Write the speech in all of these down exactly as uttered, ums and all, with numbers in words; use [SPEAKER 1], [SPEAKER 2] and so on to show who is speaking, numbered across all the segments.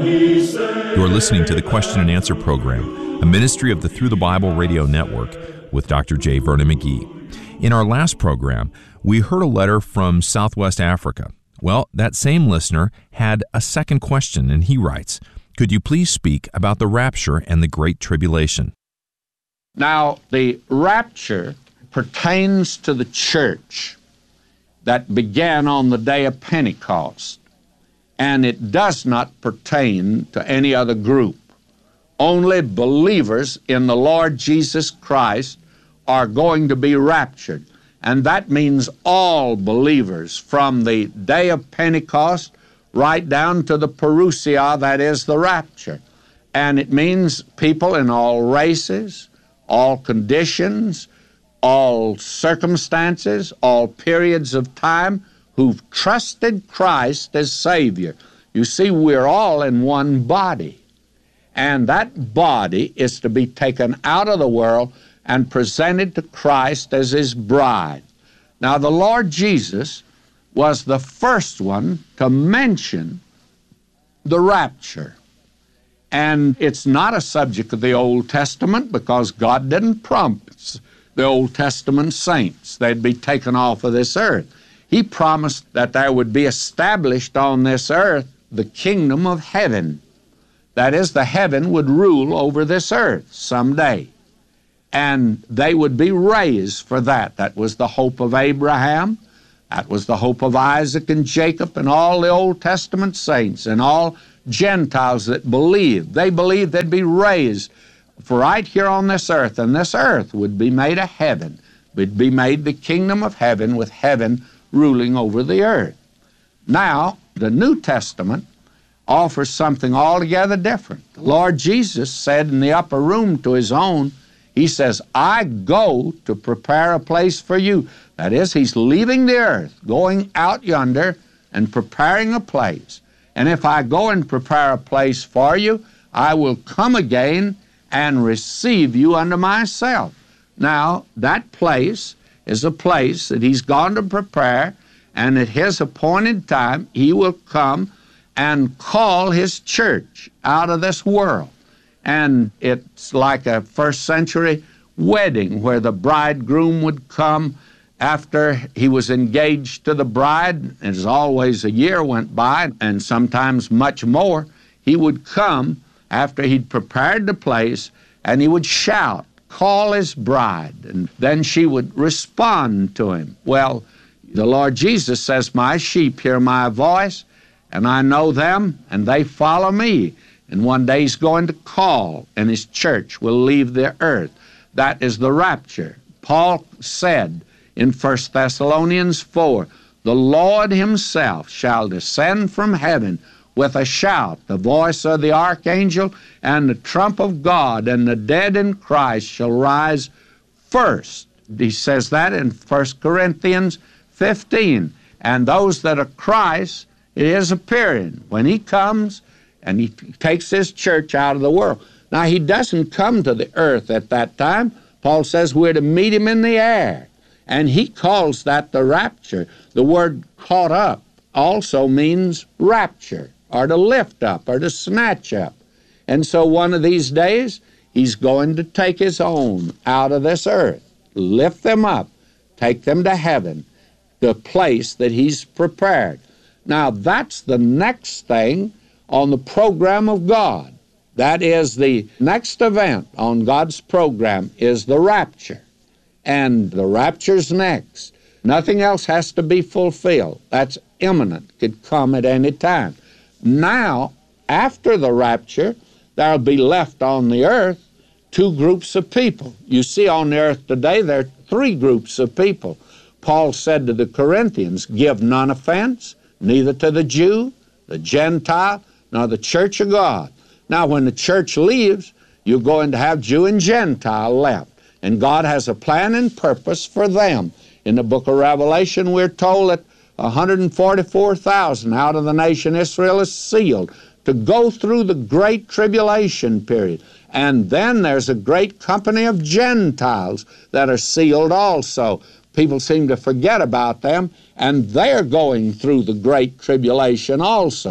[SPEAKER 1] You're listening to the Question and Answer program, a ministry of the Through the Bible radio network with Doctor J. Vernon McGee. In our last program, we heard a letter from Southwest Africa. Well, that same listener had a second question, and he writes, "Could you please speak about the rapture and the Great Tribulation?"
[SPEAKER 2] Now, the rapture pertains to the church that began on the day of Pentecost, and it does not pertain to any other group. Only believers in the Lord Jesus Christ are going to be raptured, and that means all believers from the day of Pentecost right down to the parousia, that is the rapture. And it means people in all races, all conditions, all circumstances, all periods of time who've trusted Christ as Savior. You see, we're all in one body, and that body is to be taken out of the world and presented to Christ as His bride. Now, the Lord Jesus was the first one to mention the rapture. And it's not a subject of the Old Testament because God didn't promise the Old Testament saints they'd be taken off of this earth. He promised that there would be established on this earth the kingdom of heaven. That is, the heaven would rule over this earth someday. And they would be raised for that. That was the hope of Abraham. That was the hope of Isaac and Jacob and all the Old Testament saints and all Gentiles that believed. They believed they'd be raised for right here on this earth, and this earth would be made a heaven. It would be made the kingdom of heaven with heaven ruling over the earth. Now, the New Testament offers something altogether different. The Lord Jesus said in the upper room to His own, He says, "I go to prepare a place for you." That is, He's leaving the earth, going out yonder and preparing a place. "And if I go and prepare a place for you, I will come again and receive you unto myself." Now, that place is a place that He's gone to prepare, and at His appointed time, He will come and call His church out of this world. And it's like a first century wedding where the bridegroom would come after he was engaged to the bride. As always, a year went by, and sometimes much more. He would come after he'd prepared the place, and he would shout, call his bride, and then she would respond to him. Well, the Lord Jesus says, "My sheep hear my voice, and I know them, and they follow me." And one day He's going to call, and His church will leave the earth. That is the rapture. Paul said in First Thessalonians four, "The Lord Himself shall descend from heaven with a shout, the voice of the archangel, and the trump of God, and the dead in Christ shall rise first." He says that in First Corinthians fifteen. And those that are Christ, it is appearing when He comes and He takes His church out of the world. Now, He doesn't come to the earth at that time. Paul says we're to meet Him in the air, and he calls that the rapture. The word caught up also means rapture, or to lift up, or to snatch up. And so one of these days, He's going to take His own out of this earth, lift them up, take them to heaven, the place that He's prepared. Now, that's the next thing on the program of God. That is, the next event on God's program is the rapture. And the rapture's next. Nothing else has to be fulfilled. That's imminent, could come at any time. Now, after the rapture, there'll be left on the earth two groups of people. You see, on the earth today, there are three groups of people. Paul said to the Corinthians, "Give none offense, neither to the Jew, the Gentile, nor the church of God." Now, when the church leaves, you're going to have Jew and Gentile left. And God has a plan and purpose for them. In the book of Revelation, we're told that one hundred forty-four thousand out of the nation Israel is sealed to go through the great tribulation period. And then there's a great company of Gentiles that are sealed also. People seem to forget about them, and they're going through the great tribulation also.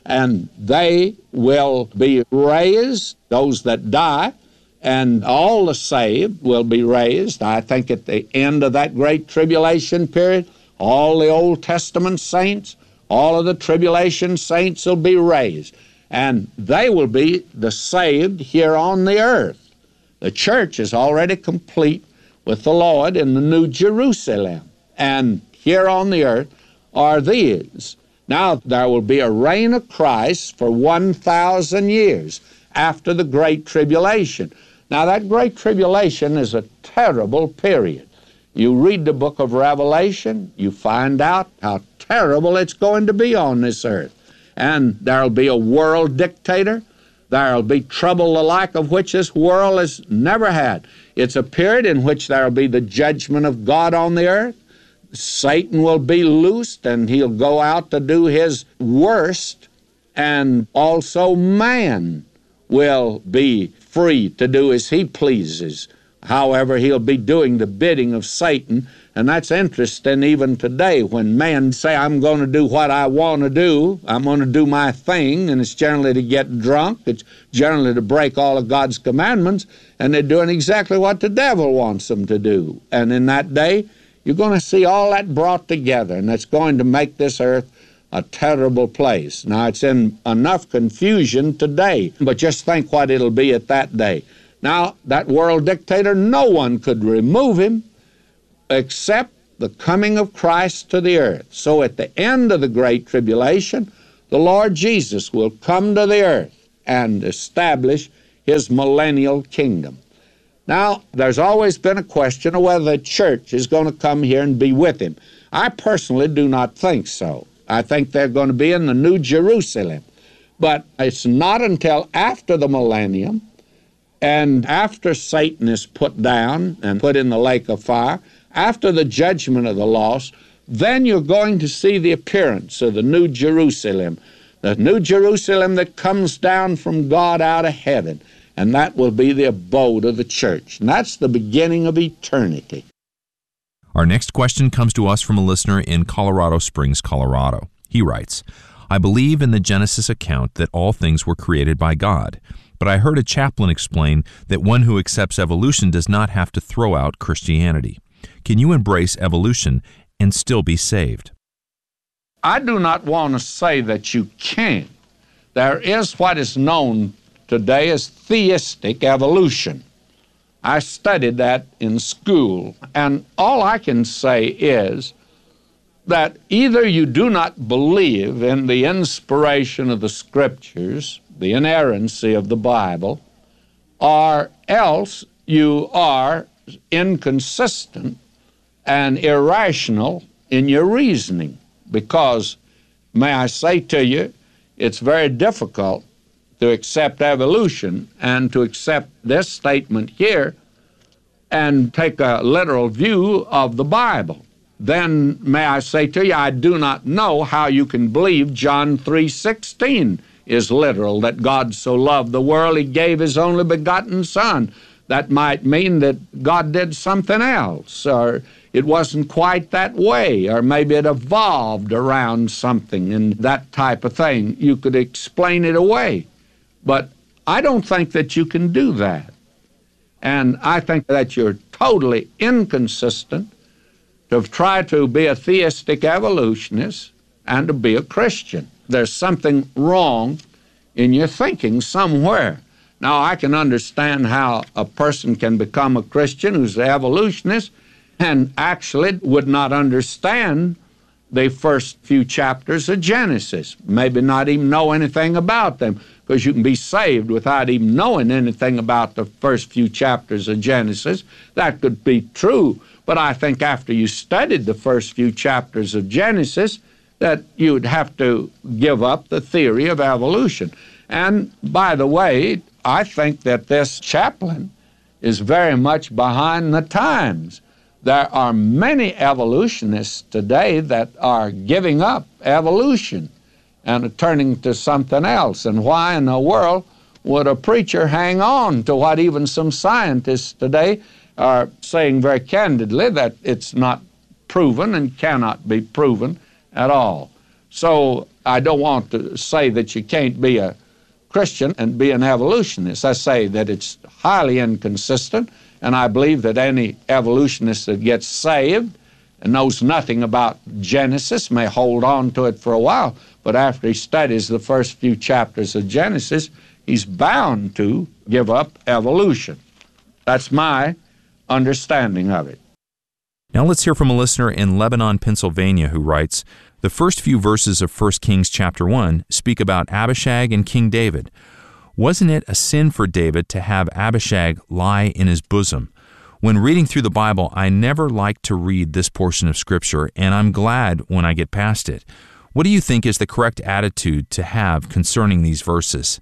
[SPEAKER 2] and they will be raised, those that die, and all the saved will be raised. I think at the end of that great tribulation period, all the Old Testament saints, all of the tribulation saints will be raised, and they will be the saved here on the earth. The church is already complete with the Lord in the New Jerusalem, and here on the earth are these. Now there will be a reign of Christ for one thousand years after the Great Tribulation. Now that Great Tribulation is a terrible period. You read the book of Revelation, you find out how terrible it's going to be on this earth. And there'll be a world dictator. There'll be trouble the like of which this world has never had. It's a period in which there'll be the judgment of God on the earth. Satan will be loosed, and he'll go out to do his worst, and also man will be free to do as he pleases. However, he'll be doing the bidding of Satan, and that's interesting even today when men say, I'm going to do what I want to do, I'm going to do my thing, and it's generally to get drunk, it's generally to break all of God's commandments, and they're doing exactly what the devil wants them to do. And in that day, you're going to see all that brought together, and that's going to make this earth a terrible place. Now, it's in enough confusion today, but just think what it'll be at that day. Now, that world dictator, no one could remove him except the coming of Christ to the earth. So at the end of the Great Tribulation, the Lord Jesus will come to the earth and establish his millennial kingdom. Now, there's always been a question of whether the church is going to come here and be with him. I personally do not think so. I think they're going to be in the New Jerusalem. But it's not until after the millennium and after Satan is put down and put in the lake of fire, after the judgment of the lost, then you're going to see the appearance of the New Jerusalem, the New Jerusalem that comes down from God out of heaven. And that will be the abode of the church. And that's the beginning of eternity.
[SPEAKER 1] Our next question comes to us from a listener in Colorado Springs, Colorado. He writes, I believe in the Genesis account that all things were created by God, but I heard a chaplain explain that one who accepts evolution does not have to throw out Christianity. Can you embrace evolution and still be saved?
[SPEAKER 2] I do not want to say that you can't. There is what is known today as theistic evolution. I studied that in school, and all I can say is that either you do not believe in the inspiration of the Scriptures, the inerrancy of the Bible, or else you are inconsistent and irrational in your reasoning, because, may I say to you, it's very difficult to accept evolution and to accept this statement here and take a literal view of the Bible. Then may I say to you, I do not know how you can believe John three sixteen is literal, that God so loved the world he gave his only begotten Son. That might mean that God did something else, or it wasn't quite that way, or maybe it evolved around something and that type of thing. You could explain it away. But I don't think that you can do that. And I think that you're totally inconsistent to try to be a theistic evolutionist and to be a Christian. There's something wrong in your thinking somewhere. Now, I can understand how a person can become a Christian who's an evolutionist and actually would not understand the first few chapters of Genesis, maybe not even know anything about them, because you can be saved without even knowing anything about the first few chapters of Genesis. That could be true, but I think after you studied the first few chapters of Genesis, that you would have to give up the theory of evolution. And by the way, I think that this chaplain is very much behind the times. There are many evolutionists today that are giving up evolution and are turning to something else. And why in the world would a preacher hang on to what even some scientists today are saying very candidly that it's not proven and cannot be proven at all? So I don't want to say that you can't be a Christian and be an evolutionist. I say that it's highly inconsistent, and I believe that any evolutionist that gets saved and knows nothing about Genesis may hold on to it for a while, but after he studies the first few chapters of Genesis, he's bound to give up evolution. That's my understanding of it.
[SPEAKER 1] Now let's hear from a listener in Lebanon, Pennsylvania, who writes, "The first few verses of First Kings chapter one speak about Abishag and King David. Wasn't it a sin for David to have Abishag lie in his bosom? When reading through the Bible, I never like to read this portion of Scripture, and I'm glad when I get past it. What do you think is the correct attitude to have concerning these verses?"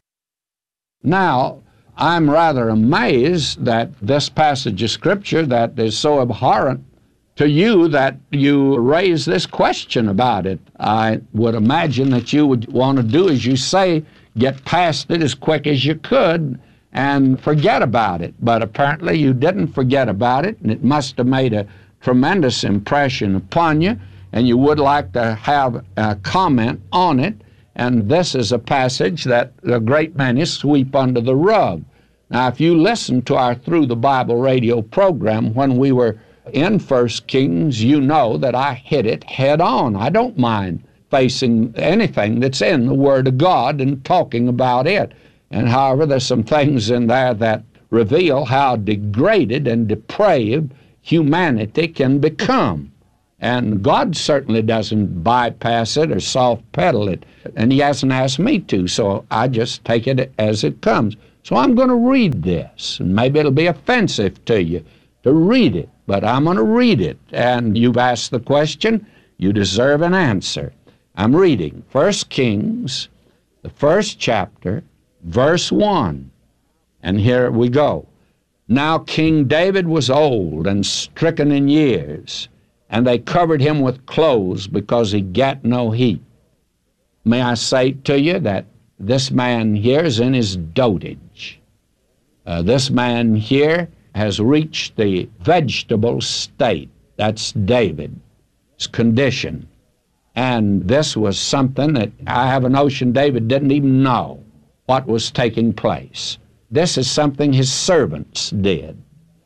[SPEAKER 2] Now, I'm rather amazed that this passage of Scripture that is so abhorrent to you that you raise this question about it. I would imagine that you would want to do as you say, get past it as quick as you could and forget about it. But apparently you didn't forget about it, and it must have made a tremendous impression upon you, and you would like to have a comment on it. And this is a passage that a great many sweep under the rug. Now, if you listen to our Through the Bible radio program when we were in First Kings, you know that I hit it head on. I don't mind facing anything that's in the Word of God and talking about it. And however, there's some things in there that reveal how degraded and depraved humanity can become. And God certainly doesn't bypass it or soft pedal it, and He hasn't asked me to, so I just take it as it comes. So I'm going to read this, and maybe it'll be offensive to you to read it, but I'm going to read it, and you've asked the question, you deserve an answer. I'm reading First Kings, the first chapter, verse one, and here we go. Now King David was old and stricken in years, and they covered him with clothes because he gat no heat. May I say to you that this man here is in his dotage. Uh, this man here has reached the vegetable state. That's David's condition. And this was something that I have a notion David didn't even know what was taking place. This is something his servants did.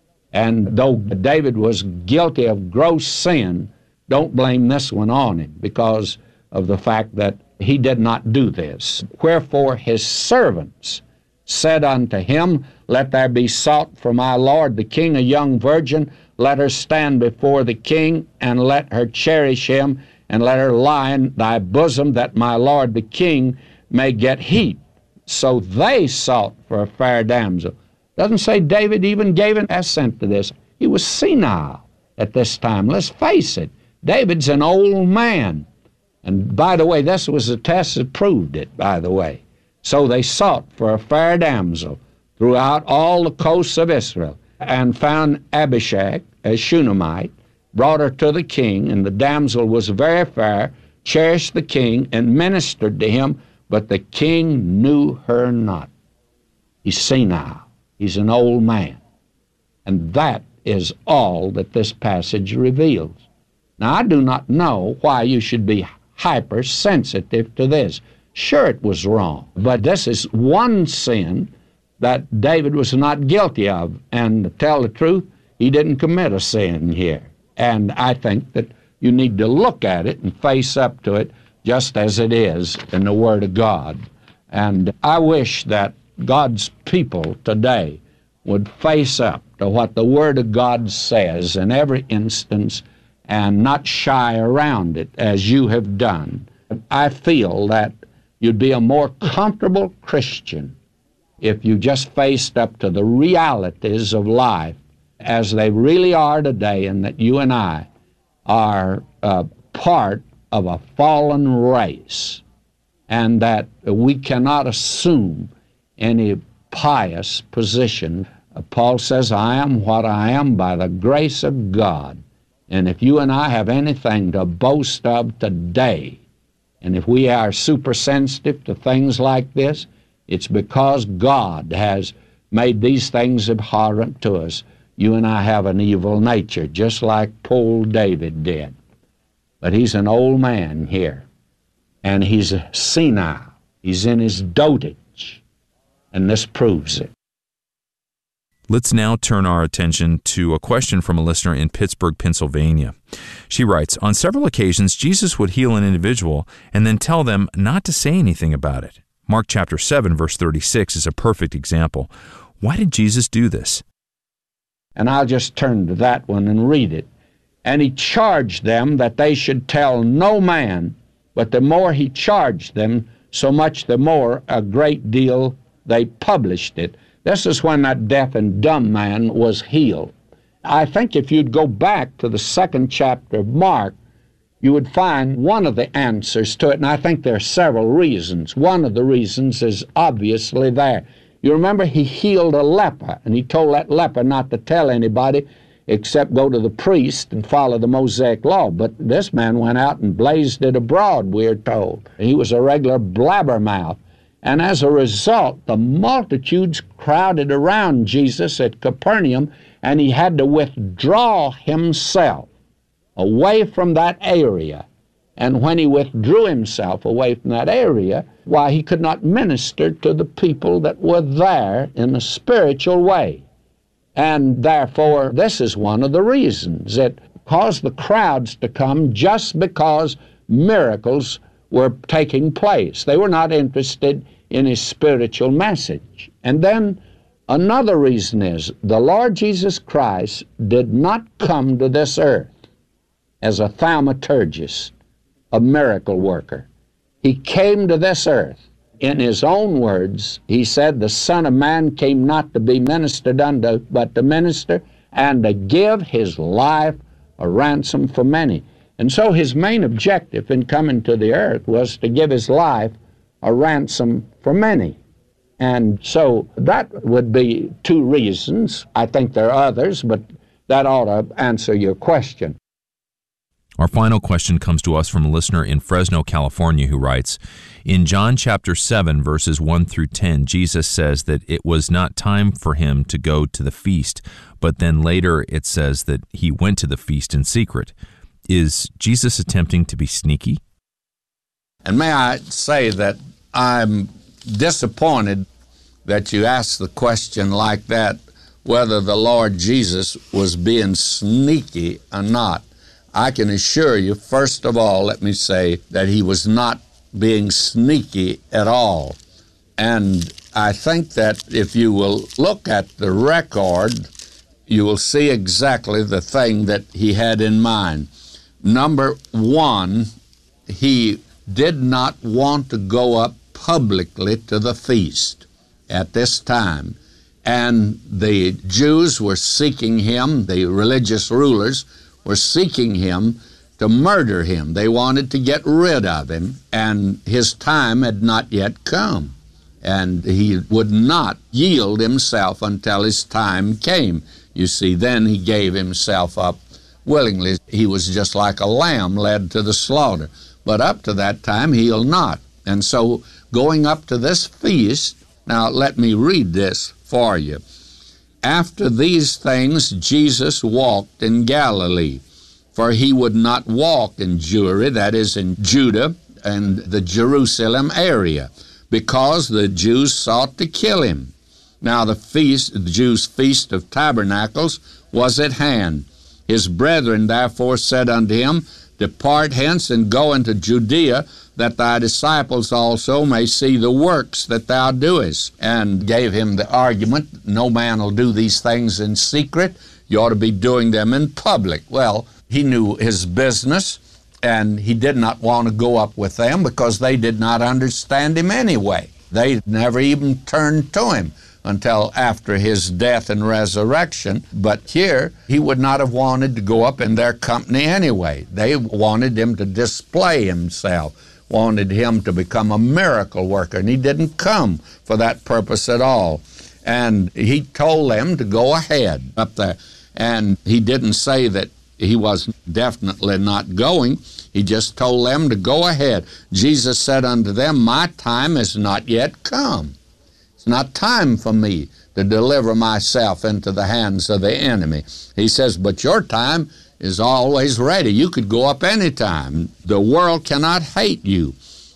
[SPEAKER 2] And though David was guilty of gross sin, don't blame this one on him because of the fact that he did not do this. Wherefore his servants said unto him, Let there be sought for my lord the king a young virgin, let her stand before the king, and let her cherish him, and let her lie in thy bosom, that my lord the king may get heat. So they sought for a fair damsel. Doesn't say David even gave an assent to this. He was senile at this time. Let's face it, David's an old man. And by the way, this was a test that proved it, by the way. So they sought for a fair damsel throughout all the coasts of Israel, and found Abishag, a Shunammite, brought her to the king, and the damsel was very fair, cherished the king, and ministered to him, but the king knew her not. He's senile. He's an old man. And that is all that this passage reveals. Now, I do not know why you should be hypersensitive to this. Sure, it was wrong, but this is one sin that David was not guilty of. And to tell the truth, he didn't commit a sin here. And I think that you need to look at it and face up to it just as it is in the Word of God. And I wish that God's people today would face up to what the Word of God says in every instance and not shy around it as you have done. I feel that you'd be a more comfortable Christian if you just faced up to the realities of life as they really are today, and that you and I are uh, part of a fallen race, and that we cannot assume any pious position. Uh, Paul says, I am what I am by the grace of God. And if you and I have anything to boast of today, and if we are super sensitive to things like this, it's because God has made these things abhorrent to us. You and I have an evil nature, just like poor David did. But he's an old man here. and he's senile. He's in his dotage, and this proves it.
[SPEAKER 1] Let's now turn our attention to a question from a listener in Pittsburgh, Pennsylvania. She writes, on several occasions, Jesus would heal an individual and then tell them not to say anything about it. Mark chapter seven, verse thirty-six is a perfect example. Why did Jesus do this?
[SPEAKER 2] And I'll just turn to that one and read it. And he charged them that they should tell no man, but the more he charged them, so much the more a great deal they published it. This is when that deaf and dumb man was healed. I think if you'd go back to the second chapter of Mark, you would find one of the answers to it, and I think there are several reasons. One of the reasons is obviously there. You remember he healed a leper, and he told that leper not to tell anybody except go to the priest and follow the Mosaic law. But this man went out and blazed it abroad, we're told. He was a regular blabbermouth. And as a result, the multitudes crowded around Jesus at Capernaum, and he had to withdraw himself away from that area. And when he withdrew himself away from that area, why, he could not minister to the people that were there in a spiritual way. And therefore, this is one of the reasons. It caused the crowds to come just because miracles were taking place. They were not interested in his spiritual message. And then another reason is the Lord Jesus Christ did not come to this earth as a thaumaturgist, a miracle worker. He came to this earth. In his own words, he said, the Son of Man came not to be ministered unto, but to minister and to give his life a ransom for many. And so his main objective in coming to the earth was to give his life a ransom for many. And so that would be two reasons. I think there are others, but that ought to answer your question.
[SPEAKER 1] Our final question comes to us from a listener in Fresno, California, who writes, in John chapter seven, verses one through ten, Jesus says that it was not time for him to go to the feast, but then later it says that he went to the feast in secret. Is Jesus attempting to be sneaky?
[SPEAKER 2] And may I say that I'm disappointed that you asked the question like that, whether the Lord Jesus was being sneaky or not. I can assure you, first of all, let me say that he was not being sneaky at all. And I think that if you will look at the record, you will see exactly the thing that he had in mind. Number one, he did not want to go up publicly to the feast at this time. And the Jews were seeking him, the religious rulers were seeking him to murder him. They wanted to get rid of him, and his time had not yet come. And he would not yield himself until his time came. You see, then he gave himself up willingly. He was just like a lamb led to the slaughter. But up to that time, he'll not. And so going up to this feast, now let me read this for you. After these things, Jesus walked in Galilee, for he would not walk in Jewry, that is in Judah and the Jerusalem area, because the Jews sought to kill him. Now the feast, the Jews' feast of tabernacles, was at hand. His brethren therefore said unto him, Depart hence and go into Judea, that thy disciples also may see the works that thou doest. And gave him the argument, no man will do these things in secret. You ought to be doing them in public. Well, he knew his business, and he did not want to go up with them because they did not understand him anyway. They never even turned to him until after his death and resurrection. But here, he would not have wanted to go up in their company anyway. They wanted him to display himself, wanted him to become a miracle worker, and he didn't come for that purpose at all. And he told them to go ahead up there. And he didn't say that he was definitely not going. He just told them to go ahead. Jesus said unto them, My time is not yet come. It's not time for me to deliver myself into the hands of the enemy. He says, but your time is always ready. You could go up any time. The world cannot hate you.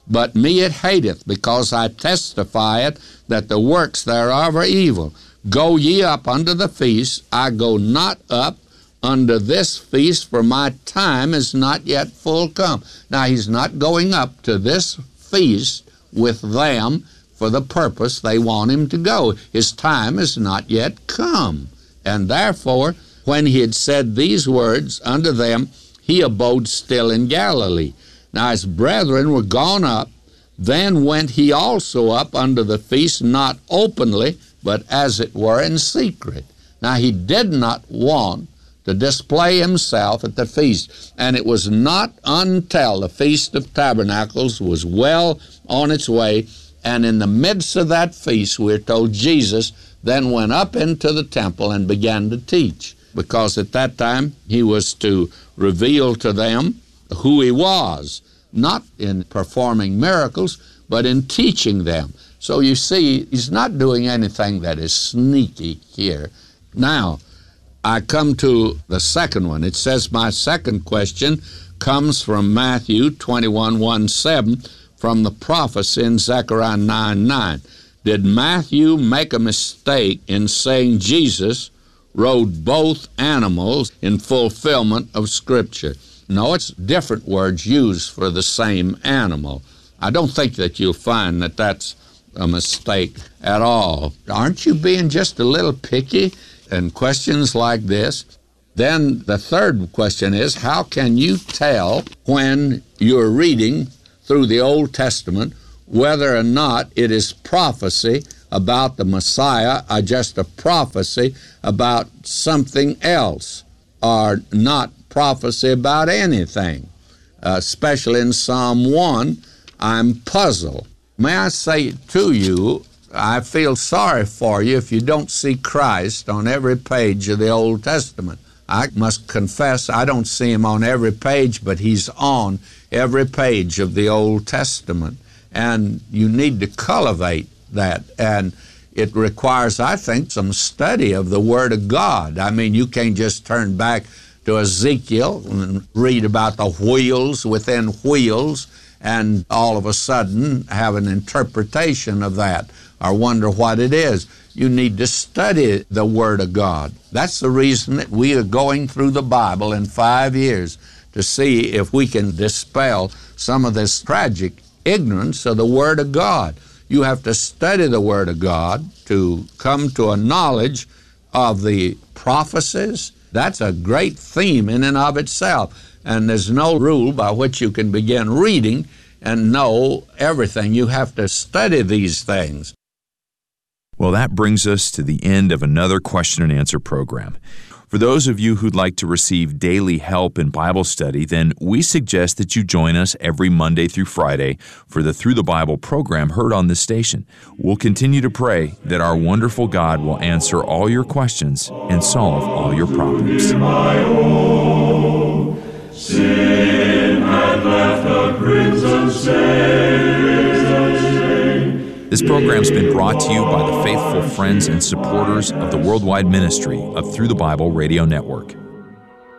[SPEAKER 2] But me it hateth, because I testify it, that the works thereof are evil. Go ye up unto the feast. I go not up unto this feast, for my time is not yet full come. Now, he's not going up to this feast with them for the purpose they want him to go. His time is not yet come. And therefore, when he had said these words unto them, he abode still in Galilee. Now his brethren were gone up. Then went he also up unto the feast, not openly, but as it were in secret. Now he did not want to display himself at the feast. And it was not until the Feast of Tabernacles was well on its way, and in the midst of that feast, we're told, Jesus then went up into the temple and began to teach, because at that time he was to reveal to them who he was, not in performing miracles, but in teaching them. So you see, he's not doing anything that is sneaky here. Now, I come to the second one. It says, my second question comes from Matthew twenty-one, one, seven, from the prophecy in Zechariah nine, nine. Did Matthew make a mistake in saying Jesus rode both animals in fulfillment of Scripture? No, it's different words used for the same animal. I don't think that you'll find that that's a mistake at all. Aren't you being just a little picky in questions like this? Then the third question is, how can you tell when you're reading through the Old Testament whether or not it is prophecy about the Messiah or just a prophecy about something else, or not prophecy about anything? Uh, especially in Psalm one, I'm puzzled. May I say to you, I feel sorry for you if you don't see Christ on every page of the Old Testament. I must confess I don't see him on every page, but he's on every page of the Old Testament. And you need to cultivate that. And it requires, I think, some study of the Word of God. I mean, you can't just turn back to Ezekiel and read about the wheels within wheels and all of a sudden have an interpretation of that or wonder what it is. You need to study the Word of God. That's the reason that we are going through the Bible in five years, to see if we can dispel some of this tragic ignorance of the Word of God. You have to study the Word of God to come to a knowledge of the prophecies. That's a great theme in and of itself. And there's no rule by which you can begin reading and know everything. You have to study these things.
[SPEAKER 1] Well, that brings us to the end of another question and answer program. For those of you who'd like to receive daily help in Bible study, then we suggest that you join us every Monday through Friday for the Through the Bible program heard on this station. We'll continue to pray that our wonderful God will answer all your questions and solve all your problems.
[SPEAKER 3] My own sin had left a crimson stain.
[SPEAKER 1] This program's been brought to you by the faithful friends and supporters of the worldwide ministry of Through the Bible Radio Network.